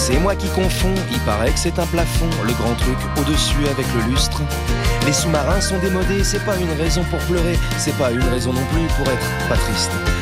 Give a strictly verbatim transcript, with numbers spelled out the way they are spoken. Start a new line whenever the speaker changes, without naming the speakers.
C'est moi qui confonds, il paraît que c'est un plafond, le grand truc au-dessus avec le lustre. Les sous-marins sont démodés, c'est pas une raison pour pleurer, c'est pas une raison non plus pour être pas triste.